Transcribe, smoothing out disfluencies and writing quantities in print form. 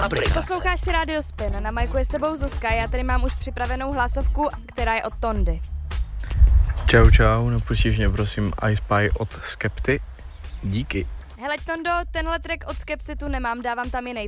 aplikace. Posloucháš si Radio Spin, na majku je s tebou Zuzka, já tady mám už připravenou hlasovku, která je od Tondy. Čau, napustíš mě prosím I Spy od Skepty. Díky. Hele Tondo, tenhle track od Skepty tu nemám, dávám tam jiný